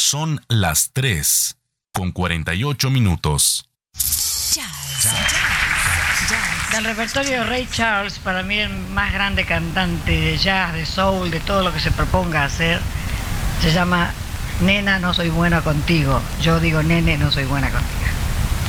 Son las 3:48. Del repertorio de Ray Charles, para mí el más grande cantante de jazz, de soul, de todo lo que se proponga hacer, se llama Nena, no soy buena contigo. Yo digo, nene, no soy buena contigo.